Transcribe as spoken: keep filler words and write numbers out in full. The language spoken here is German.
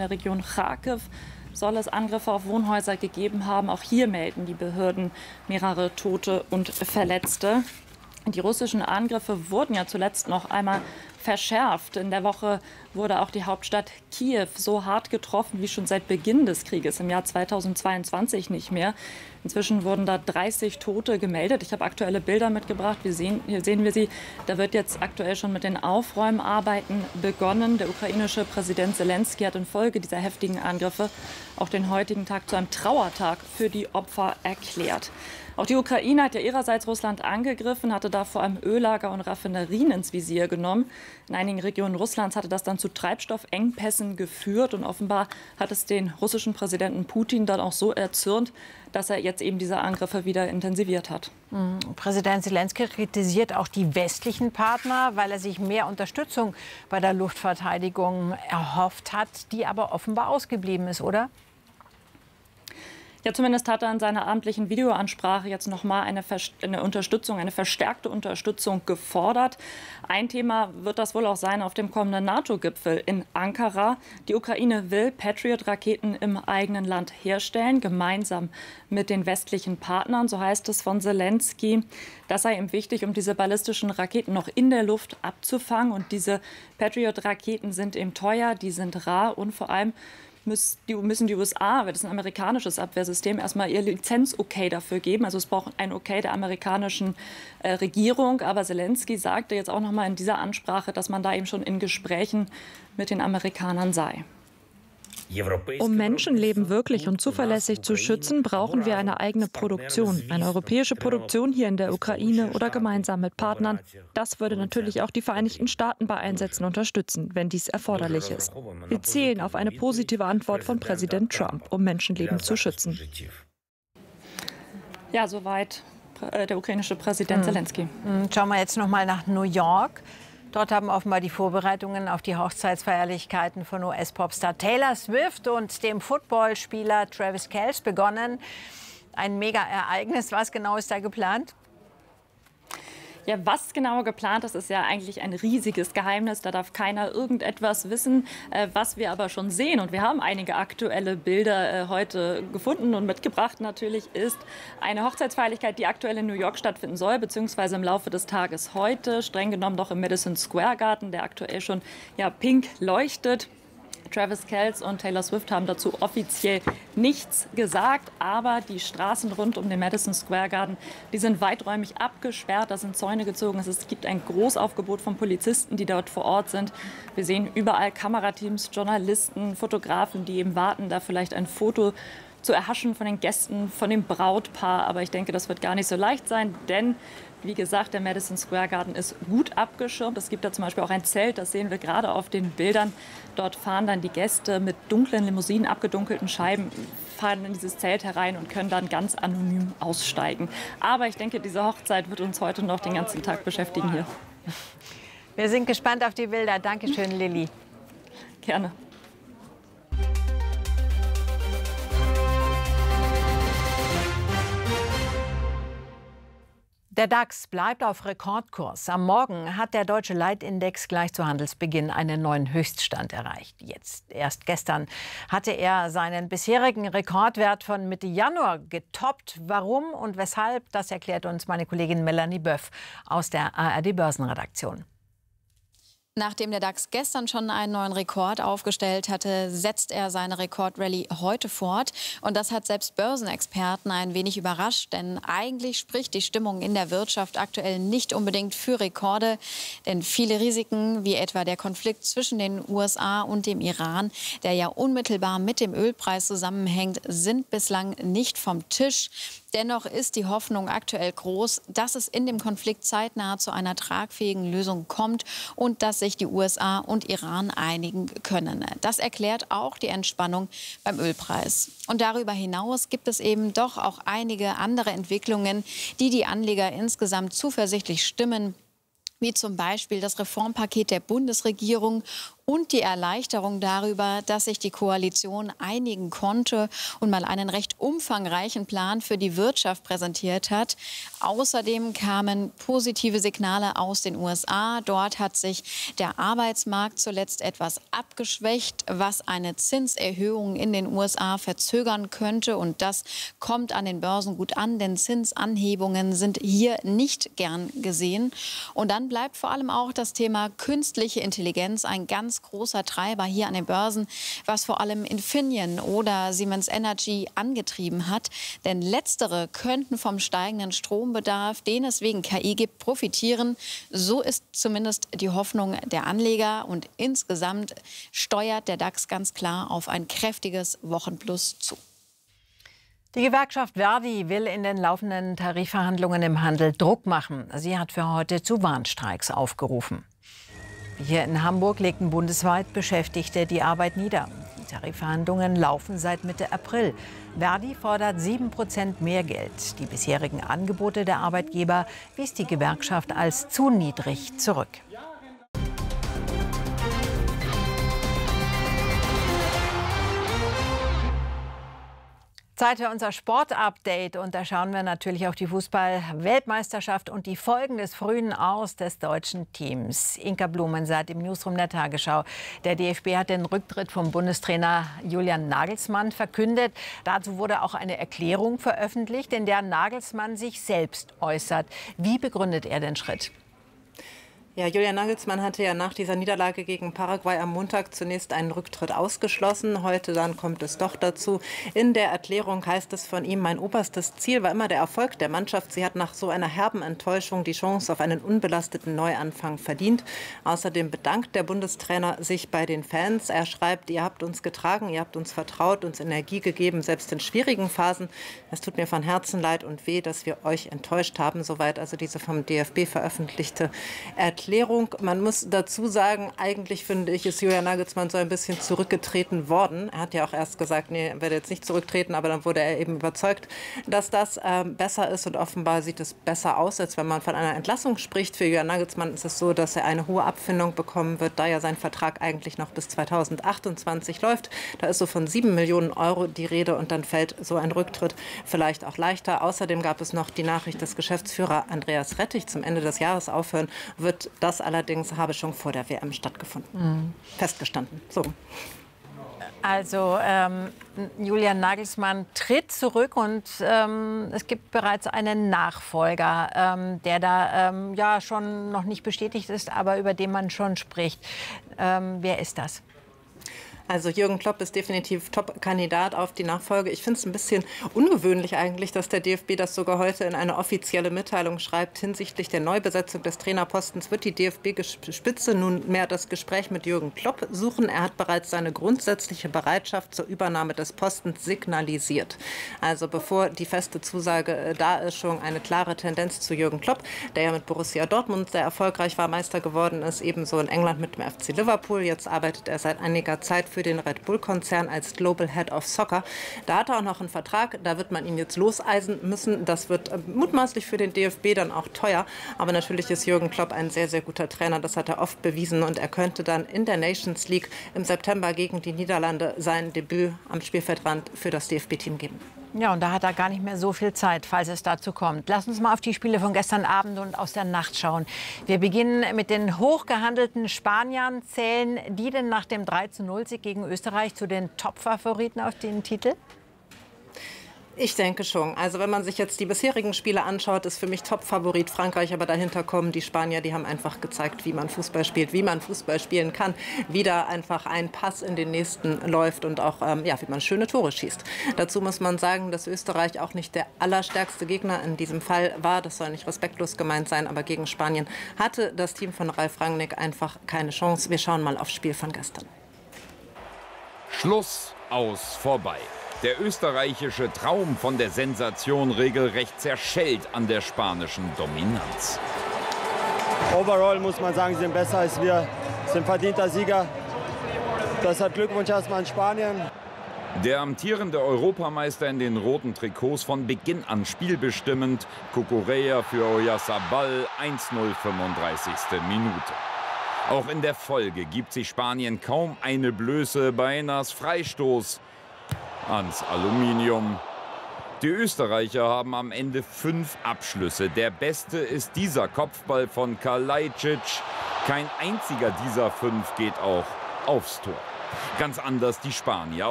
der Region Charkiw soll es Angriffe auf Wohnhäuser gegeben haben. Auch hier melden die Behörden mehrere Tote und Verletzte. Die russischen Angriffe wurden ja zuletzt noch einmal verschärft. In der Woche wurde auch die Hauptstadt Kiew so hart getroffen wie schon seit Beginn des Krieges im Jahr zweitausendzweiundzwanzig nicht mehr. Inzwischen wurden da dreißig Tote gemeldet. Ich habe aktuelle Bilder mitgebracht. Wir sehen, hier sehen wir sie. Da wird jetzt aktuell schon mit den Aufräumarbeiten begonnen. Der ukrainische Präsident Selenskyj hat infolge dieser heftigen Angriffe auch den heutigen Tag zu einem Trauertag für die Opfer erklärt. Auch die Ukraine hat ja ihrerseits Russland angegriffen, hatte da vor allem Öllager und Raffinerien ins Visier genommen. In einigen Regionen Russlands hatte das dann zu Treibstoffengpässen geführt. Und offenbar hat es den russischen Präsidenten Putin dann auch so erzürnt, dass er jetzt eben diese Angriffe wieder intensiviert hat. Mhm. Präsident Selenskyj kritisiert auch die westlichen Partner, weil er sich mehr Unterstützung bei der Luftverteidigung erhofft hat, die aber offenbar ausgeblieben ist, oder? Ja, zumindest hat er in seiner abendlichen Videoansprache jetzt noch mal eine, eine Unterstützung, eine verstärkte Unterstützung gefordert. Ein Thema wird das wohl auch sein auf dem kommenden NATO-Gipfel in Ankara. Die Ukraine will Patriot-Raketen im eigenen Land herstellen, gemeinsam mit den westlichen Partnern. So heißt es von Selenskyj. Das sei ihm wichtig, um diese ballistischen Raketen noch in der Luft abzufangen. Und diese Patriot-Raketen sind eben teuer, die sind rar und vor allem müssen die U S A, weil das ist ein amerikanisches Abwehrsystem, erstmal ihr Lizenz-Okay dafür geben. Also es braucht ein Okay der amerikanischen äh, Regierung. Aber Selenskyj sagte jetzt auch noch mal in dieser Ansprache, dass man da eben schon in Gesprächen mit den Amerikanern sei. Um Menschenleben wirklich und zuverlässig zu schützen, brauchen wir eine eigene Produktion. Eine europäische Produktion hier in der Ukraine oder gemeinsam mit Partnern. Das würde natürlich auch die Vereinigten Staaten bei Einsätzen unterstützen, wenn dies erforderlich ist. Wir zählen auf eine positive Antwort von Präsident Trump, um Menschenleben zu schützen. Ja, soweit der ukrainische Präsident mhm. Selenskyj. Schauen wir jetzt noch mal nach New York. Dort haben offenbar die Vorbereitungen auf die Hochzeitsfeierlichkeiten von U S-Popstar Taylor Swift und dem Footballspieler Travis Kelce begonnen. Ein Mega-Ereignis. Was genau ist da geplant? Ja, was genau geplant ist, ist ja eigentlich ein riesiges Geheimnis. Da darf keiner irgendetwas wissen. Äh, was wir aber schon sehen, und wir haben einige aktuelle Bilder äh, heute gefunden und mitgebracht natürlich, ist eine Hochzeitsfeierlichkeit, die aktuell in New York stattfinden soll, beziehungsweise im Laufe des Tages heute, streng genommen doch im Madison Square Garden, der aktuell schon ja, pink leuchtet. Travis Kelce und Taylor Swift haben dazu offiziell nichts gesagt, aber die Straßen rund um den Madison Square Garden, die sind weiträumig abgesperrt, da sind Zäune gezogen. Es gibt ein Großaufgebot von Polizisten, die dort vor Ort sind. Wir sehen überall Kamerateams, Journalisten, Fotografen, die eben warten, da vielleicht ein Foto zu erhaschen von den Gästen, von dem Brautpaar. Aber ich denke, das wird gar nicht so leicht sein, denn wie gesagt, der Madison Square Garden ist gut abgeschirmt. Es gibt da zum Beispiel auch ein Zelt, das sehen wir gerade auf den Bildern. Dort fahren dann die Gäste mit dunklen Limousinen, abgedunkelten Scheiben, fahren in dieses Zelt herein und können dann ganz anonym aussteigen. Aber ich denke, diese Hochzeit wird uns heute noch den ganzen Tag beschäftigen hier. Wir sind gespannt auf die Bilder. Dankeschön, Lilly. Gerne. Der DAX bleibt auf Rekordkurs. Am Morgen hat der deutsche Leitindex gleich zu Handelsbeginn einen neuen Höchststand erreicht. Jetzt, erst gestern, hatte er seinen bisherigen Rekordwert von Mitte Januar getoppt. Warum und weshalb, das erklärt uns meine Kollegin Melanie Böff aus der A R D-Börsenredaktion. Nachdem der DAX gestern schon einen neuen Rekord aufgestellt hatte, setzt er seine Rekordrallye heute fort. Und das hat selbst Börsenexperten ein wenig überrascht, denn eigentlich spricht die Stimmung in der Wirtschaft aktuell nicht unbedingt für Rekorde. Denn viele Risiken, wie etwa der Konflikt zwischen den U S A und dem Iran, der ja unmittelbar mit dem Ölpreis zusammenhängt, sind bislang nicht vom Tisch. Dennoch ist die Hoffnung aktuell groß, dass es in dem Konflikt zeitnah zu einer tragfähigen Lösung kommt und dass sich die U S A und Iran einigen können. Das erklärt auch die Entspannung beim Ölpreis. Und darüber hinaus gibt es eben doch auch einige andere Entwicklungen, die die Anleger insgesamt zuversichtlich stimmen, wie zum Beispiel das Reformpaket der Bundesregierung und die Erleichterung darüber, dass sich die Koalition einigen konnte und mal einen recht umfangreichen Plan für die Wirtschaft präsentiert hat. Außerdem kamen positive Signale aus den U S A. Dort hat sich der Arbeitsmarkt zuletzt etwas abgeschwächt, was eine Zinserhöhung in den U S A verzögern könnte. Und das kommt an den Börsen gut an, denn Zinsanhebungen sind hier nicht gern gesehen. Und dann bleibt vor allem auch das Thema künstliche Intelligenz ein ganz großer Treiber hier an den Börsen, was vor allem Infineon oder Siemens Energy angetrieben hat. Denn letztere könnten vom steigenden Strombedarf, den es wegen K I gibt, profitieren. So ist zumindest die Hoffnung der Anleger. Und insgesamt steuert der DAX ganz klar auf ein kräftiges Wochenplus zu. Die Gewerkschaft Verdi will in den laufenden Tarifverhandlungen im Handel Druck machen. Sie hat für heute zu Warnstreiks aufgerufen. Hier in Hamburg legten bundesweit Beschäftigte die Arbeit nieder. Die Tarifverhandlungen laufen seit Mitte April. Verdi fordert sieben Prozent mehr Geld. Die bisherigen Angebote der Arbeitgeber wies die Gewerkschaft als zu niedrig zurück. Zeit für unser Sportupdate. Und da schauen wir natürlich auf die Fußball-Weltmeisterschaft und die Folgen des frühen Aus des deutschen Teams. Inka Blumensaat im Newsroom der Tagesschau. Der D F B hat den Rücktritt vom Bundestrainer Julian Nagelsmann verkündet. Dazu wurde auch eine Erklärung veröffentlicht, in der Nagelsmann sich selbst äußert. Wie begründet er den Schritt? Ja, Julian Nagelsmann hatte ja nach dieser Niederlage gegen Paraguay am Montag zunächst einen Rücktritt ausgeschlossen. Heute dann kommt es doch dazu. In der Erklärung heißt es von ihm, mein oberstes Ziel war immer der Erfolg der Mannschaft. Sie hat nach so einer herben Enttäuschung die Chance auf einen unbelasteten Neuanfang verdient. Außerdem bedankt der Bundestrainer sich bei den Fans. Er schreibt, ihr habt uns getragen, ihr habt uns vertraut, uns Energie gegeben, selbst in schwierigen Phasen. Es tut mir von Herzen leid und weh, dass wir euch enttäuscht haben. Soweit also diese vom D F B veröffentlichte Erklärung. Erklärung. Man muss dazu sagen, eigentlich finde ich, ist Julian Nagelsmann so ein bisschen zurückgetreten worden. Er hat ja auch erst gesagt, nee, er werde jetzt nicht zurücktreten, aber dann wurde er eben überzeugt, dass das äh, besser ist und offenbar sieht es besser aus, als wenn man von einer Entlassung spricht. Für Julian Nagelsmann ist es so, dass er eine hohe Abfindung bekommen wird, da ja sein Vertrag eigentlich noch bis zweitausendachtundzwanzig läuft. Da ist so von sieben Millionen Euro die Rede und dann fällt so ein Rücktritt vielleicht auch leichter. Außerdem gab es noch die Nachricht, dass Geschäftsführer Andreas Rettich zum Ende des Jahres aufhören wird. Das allerdings habe schon vor der W M stattgefunden. Mhm. Festgestanden. So. Also ähm, Julian Nagelsmann tritt zurück und ähm, es gibt bereits einen Nachfolger, ähm, der da ähm, ja schon noch nicht bestätigt ist, aber über den man schon spricht. Ähm, wer ist das? Also Jürgen Klopp ist definitiv Top-Kandidat auf die Nachfolge. Ich finde es ein bisschen ungewöhnlich eigentlich, dass der D F B das sogar heute in eine offizielle Mitteilung schreibt. Hinsichtlich der Neubesetzung des Trainerpostens wird die D F B-Spitze nunmehr das Gespräch mit Jürgen Klopp suchen. Er hat bereits seine grundsätzliche Bereitschaft zur Übernahme des Postens signalisiert. Also bevor die feste Zusage da ist, schon eine klare Tendenz zu Jürgen Klopp, der ja mit Borussia Dortmund sehr erfolgreich war, Meister geworden ist, ebenso in England mit dem F C Liverpool. Jetzt arbeitet er seit einiger Zeit für den Red Bull-Konzern als Global Head of Soccer. Da hat er auch noch einen Vertrag, da wird man ihn jetzt loseisen müssen. Das wird äh, mutmaßlich für den D F B dann auch teuer. Aber natürlich ist Jürgen Klopp ein sehr, sehr guter Trainer. Das hat er oft bewiesen und er könnte dann in der Nations League im September gegen die Niederlande sein Debüt am Spielfeldrand für das D F B-Team geben. Ja, und da hat er gar nicht mehr so viel Zeit, falls es dazu kommt. Lass uns mal auf die Spiele von gestern Abend und aus der Nacht schauen. Wir beginnen mit den hochgehandelten Spaniern. Zählen die denn nach dem drei zu null Sieg gegen Österreich zu den Top-Favoriten auf den Titel? Ich denke schon. Also wenn man sich jetzt die bisherigen Spiele anschaut, ist für mich Top-Favorit Frankreich. Aber dahinter kommen die Spanier, die haben einfach gezeigt, wie man Fußball spielt, wie man Fußball spielen kann. Wie da einfach ein Pass in den nächsten läuft und auch, ähm, ja, wie man schöne Tore schießt. Dazu muss man sagen, dass Österreich auch nicht der allerstärkste Gegner in diesem Fall war. Das soll nicht respektlos gemeint sein, aber gegen Spanien hatte das Team von Ralf Rangnick einfach keine Chance. Wir schauen mal aufs Spiel von gestern. Schluss, aus, vorbei. Der österreichische Traum von der Sensation regelrecht zerschellt an der spanischen Dominanz. Overall muss man sagen, sie sind besser als wir, sind verdienter Sieger. Deshalb Glückwunsch erstmal an Spanien. Der amtierende Europameister in den roten Trikots von Beginn an spielbestimmend. Cucurella für Oyarzabal, eins null, fünfunddreißigste Minute. Auch in der Folge gibt sich Spanien kaum eine Blöße bei Nas Freistoß ans Aluminium. Die Österreicher haben am Ende fünf Abschlüsse. Der beste ist dieser Kopfball von Kalajdzic. Kein einziger dieser fünf geht auch aufs Tor. Ganz anders die Spanier.